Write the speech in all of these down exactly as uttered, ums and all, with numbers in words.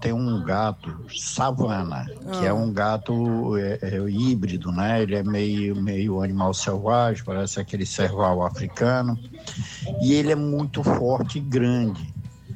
tem um gato, savana, ah. que é um gato é, é, híbrido, né? Ele é meio, meio animal selvagem, parece aquele serval africano. E ele é muito forte e grande.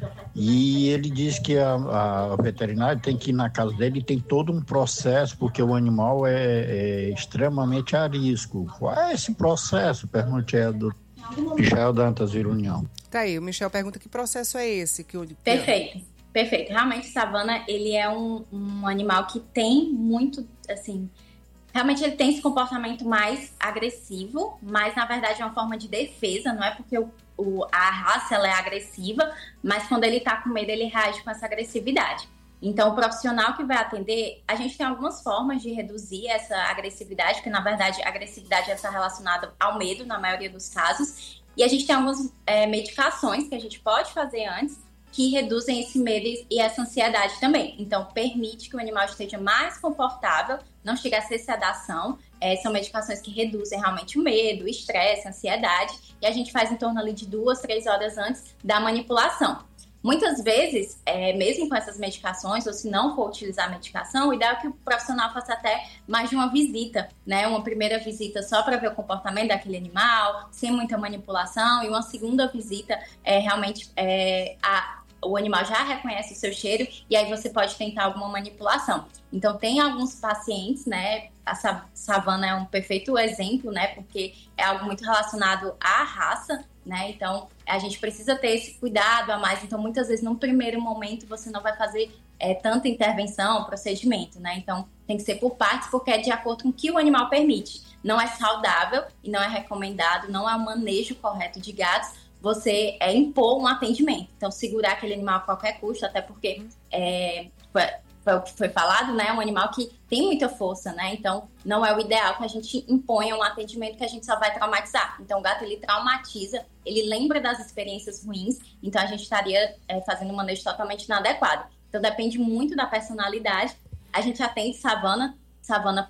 E ele diz que a, a veterinária tem que ir na casa dele e tem todo um processo, porque o animal é, é extremamente arisco. Qual é esse processo? Perguntei a do Michel Dantas Virunião. Tá aí, o Michel pergunta que processo é esse? Que o... Perfeito, perfeito. Realmente, savana, ele é um, um animal que tem muito, assim... Realmente ele tem esse comportamento mais agressivo, mas na verdade é uma forma de defesa, não é porque o, o, a raça ela é agressiva, mas quando ele tá com medo ele reage com essa agressividade. Então o profissional que vai atender, a gente tem algumas formas de reduzir essa agressividade, porque na verdade a agressividade está relacionada ao medo na maioria dos casos, e a gente tem algumas é, medicações que a gente pode fazer antes, que reduzem esse medo e essa ansiedade também. Então, permite que o animal esteja mais confortável, não chega a ser sedação. É, são medicações que reduzem realmente o medo, o estresse, a ansiedade. E a gente faz em torno ali de duas, três horas antes da manipulação. Muitas vezes, é, mesmo com essas medicações, ou se não for utilizar a medicação, o ideal é que o profissional faça até mais de uma visita, né? Uma primeira visita só para ver o comportamento daquele animal, sem muita manipulação, e uma segunda visita é realmente é, a o animal já reconhece o seu cheiro e aí você pode tentar alguma manipulação. Então, tem alguns pacientes, né? A savana é um perfeito exemplo, né? Porque é algo muito relacionado à raça, né? Então, a gente precisa ter esse cuidado a mais. Então, muitas vezes, num primeiro momento, você não vai fazer é, tanta intervenção, procedimento, né? Então, tem que ser por partes, porque é de acordo com o que o animal permite. Não é saudável e não é recomendado, não é o manejo correto de gatos, você é, impor um atendimento. Então, segurar aquele animal a qualquer custo, até porque é, foi, foi o que foi falado, né? É um animal que tem muita força, né? Então, não é o ideal que a gente imponha um atendimento que a gente só vai traumatizar. Então, o gato, ele traumatiza, ele lembra das experiências ruins, então a gente estaria é, fazendo um manejo totalmente inadequado. Então, depende muito da personalidade. A gente atende savana, savana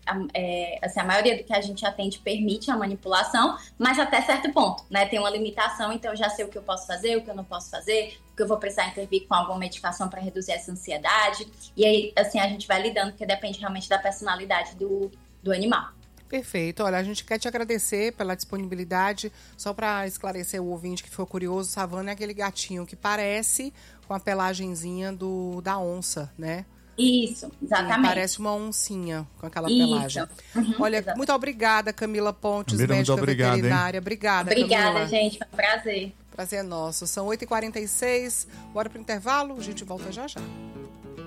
É, assim, a maioria do que a gente atende permite a manipulação, mas até certo ponto, né? Tem uma limitação, então eu já sei o que eu posso fazer, o que eu não posso fazer, o que eu vou precisar intervir com alguma medicação para reduzir essa ansiedade. E aí, assim, a gente vai lidando, porque depende realmente da personalidade do, do animal. Perfeito. Olha, a gente quer te agradecer pela disponibilidade. Só para esclarecer o ouvinte que ficou curioso, savana é aquele gatinho que parece com a pelagenzinha do, da onça, né? Isso, exatamente. E parece uma oncinha com aquela Isso. pelagem. Uhum, Olha, exatamente. Muito obrigada, Camila Pontes, Camila, médica obrigado, veterinária. Hein? Obrigada, Obrigada, Camila. gente. Foi um prazer. Prazer é nosso. São oito e quarenta e seis. Bora pro intervalo. A gente volta já já.